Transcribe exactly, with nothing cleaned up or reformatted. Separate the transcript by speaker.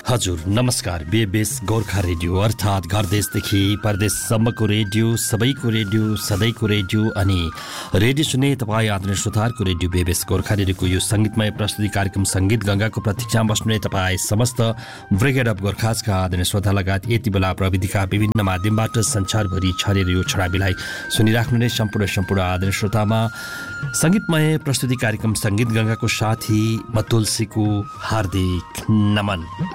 Speaker 1: हजुर नमस्कार। बेबेस गोर्खा रेडियो अर्थात् घर देशदेखि परदेशसम्मको रेडियो, सबैको रेडियो, सधैँको रेडियो अनि रेडियो सुन्ने तपाईँ आदरणीय श्रोताहरूको रेडियो बेबेस गोर्खा रेडियोको यो सङ्गीतमय प्रस्तुति कार्यक्रम सङ्गीत गङ्गाको प्रतीक्षामा बस्नुहुने तपाईँ समस्त ब्रिगेड अफ गोर्खाजका आदरणीय श्रोता लगायत यति बेला प्रविधिका विभिन्न माध्यमबाट संसारभरि छरेर यो छडाबीलाई सुनिराख्नु नै सम्पूर्ण सम्पूर्ण आदरणीय श्रोतामा सङ्गीतमय प्रस्तुति कार्यक्रम सङ्गीत गङ्गाको साथी म तुलसीको हार्दिक नमन।